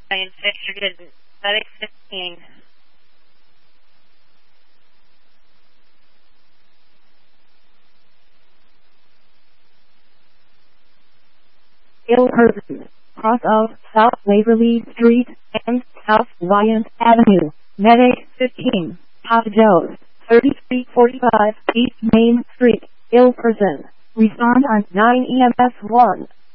I infected medic 15. Ill person. Cross of South Waverly Street and South Wyant Avenue. Medic 15. Papa Joe's. 3345 East Main Street. Ill person. Respond on 9 EMS 1.